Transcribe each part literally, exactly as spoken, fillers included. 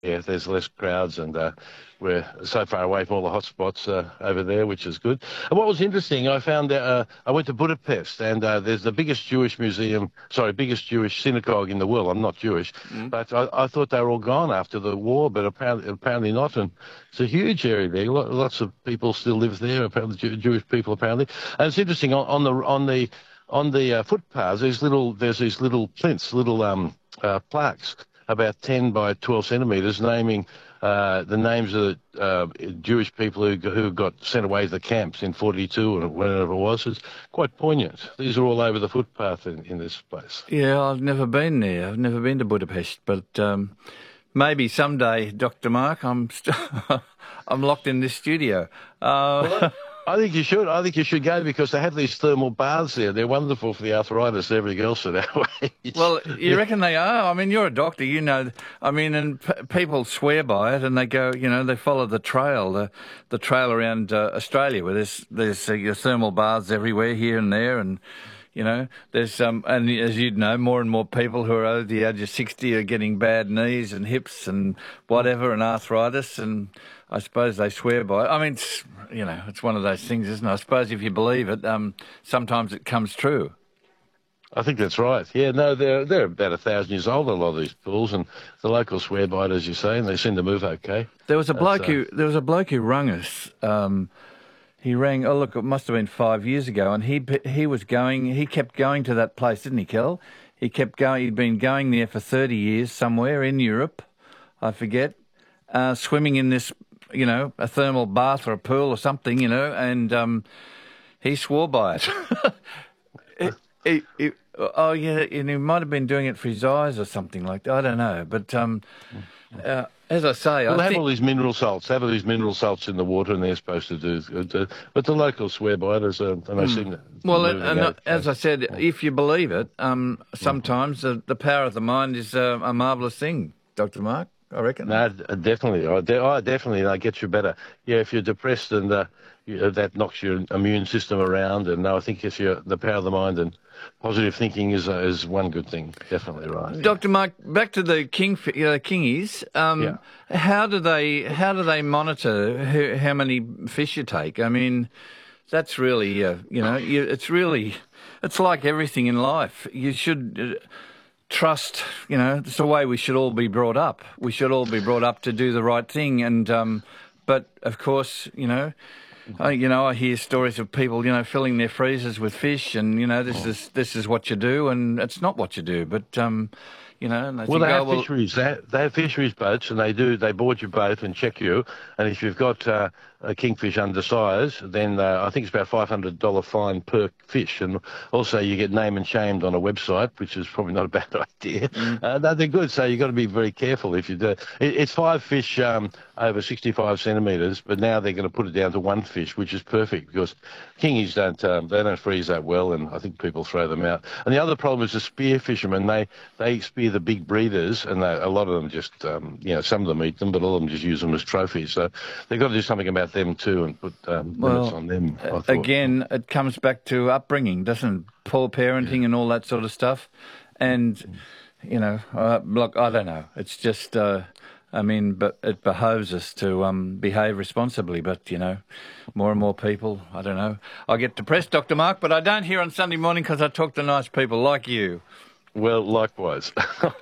Yeah, there's less crowds, and uh, we're so far away from all the hot spots uh, over there, which is good. And what was interesting, I found that uh, I went to Budapest, and uh, there's the biggest Jewish museum, sorry, biggest Jewish synagogue in the world. I'm not Jewish, Mm. but I, I thought they were all gone after the war, but apparently, apparently not. And it's a huge area there. Lo- Lots of people still live there, apparently Jew- Jewish people, apparently. And it's interesting on, on the on the on the uh, footpaths. There's little there's these little plinths, little um uh, plaques, about ten by twelve centimetres, naming uh, the names of the uh, Jewish people who who got sent away to the camps in forty-two or whenever it was. It's quite poignant. These are all over the footpath in, in this place. Yeah, I've never been there. I've never been to Budapest, but um, maybe someday, Doctor Mark. I'm st- I'm locked in this studio. Uh, Well, I think you should. I think you should go because they have these thermal baths there. They're wonderful for the arthritis and everything else in that way. Well, you reckon they are? I mean, you're a doctor, you know. I mean, and p- people swear by it, and they go, you know, they follow the trail, the the trail around uh, Australia, where there's there's uh, your thermal baths everywhere, here and there, and you know, there's um, and as you'd know, more and more people who are over the age of sixty are getting bad knees and hips and whatever, and arthritis, and I suppose they swear by it. I mean, it's, you know, it's one of those things, isn't it? I suppose if you believe it, um, sometimes it comes true. I think that's right. Yeah, no, they're they're about a thousand years old, a lot of these pools, and the locals swear by it, as you say, and they seem to move okay. There was a That's, bloke uh, who there was a bloke who rang us. Um, he rang. Oh look, it must have been five years ago, and he he was going. He kept going to that place, didn't he, Kel? He kept going. He'd been going there for thirty years, somewhere in Europe, I forget, uh, swimming in this, you know, a thermal bath or a pool or something, you know, and um, he swore by it. it, it, it oh yeah, and he might have been doing it for his eyes or something like that. I don't know, but um, uh, as I say, Well, I they have think, all these mineral salts. They have all these mineral salts in the water, and they're supposed to do good. Uh, but the locals swear by it, as uh, and they seem to. well, move and, about. and as I said, if you believe it, um, sometimes the, the power of the mind is uh, a marvellous thing, Doctor Mark. I reckon. No, d- definitely. I, de- oh, definitely. That gets you better. Yeah, if you're depressed, and uh, you, uh, that knocks your immune system around. And no, I think if you're the power of the mind and positive thinking is uh, is one good thing. Definitely right. Doctor Mark, back to the king, uh, kingies. Um, Yeah. How do they how do they monitor who, how many fish you take? I mean, that's really uh, you know, you, it's really it's like everything in life. You should. Uh, Trust, you know, it's the way we should all be brought up. We should all be brought up to do the right thing, and um, but of course, you know, I, you know, I hear stories of people, you know, filling their freezers with fish, and you know, this is this is what you do, and it's not what you do. But um, you know, and they Well, think, they oh, have well, fisheries. They have, they have fisheries boats, and they do. They board your boat and check you. And if you've got uh, a kingfish undersize, then uh, I think it's about five hundred dollar fine per fish. And also, you get name and shamed on a website, which is probably not a bad idea. Mm. Uh, no, they're good, so you've got to be very careful if you do. It, it's five fish um, over sixty-five centimetres, but now they're going to put it down to one fish, which is perfect because kingies don't um, they don't freeze that well, and I think people throw them out. And the other problem is the spear fishermen. They they spear the big breeders, and they, a lot of them just um, you know some of them eat them, but all of them just use them as trophies. So they've got to do something about them too, and put um, Well, limits on them. I thought. again, it comes back to upbringing, doesn't it? Poor parenting and all that sort of stuff. And, you know, uh, look, I don't know. It's just, uh, I mean, but it behoves us to um, behave responsibly. But, you know, more and more people, I don't know. I get depressed, Doctor Mark, but I don't here on Sunday morning because I talk to nice people like you. Well, likewise.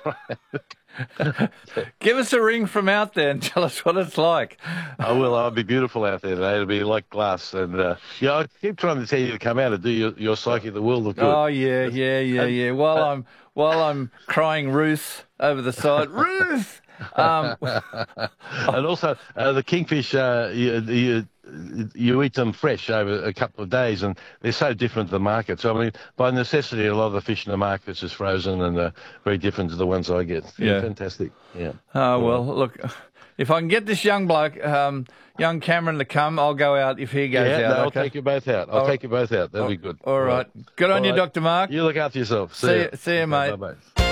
Give us a ring from out there and tell us what it's like. I will. I'll be beautiful out there today. It'll be like glass. And, uh, yeah, I keep trying to tell you to come out and do your, your Psyche the World of Good. Oh, yeah, yeah, yeah, yeah. While uh, I'm, while I'm crying Ruth over the side, Ruth! Um, And also, uh, the kingfish, uh, you, you, you eat them fresh over a couple of days, and they're so different to the market. So, I mean, by necessity, a lot of the fish in the markets is frozen and uh, very different to the ones I get. Yeah, Yeah. fantastic. Yeah. Oh, well, look, if I can get this young bloke, um, young Cameron, to come, I'll go out if he goes Yeah, out. no, I'll okay? take you both out. I'll Oh, take you both out. That'll be good. All right. Good on All you, right. Doctor Mark. You look after yourself. See See, you- see you, mate. Bye-bye.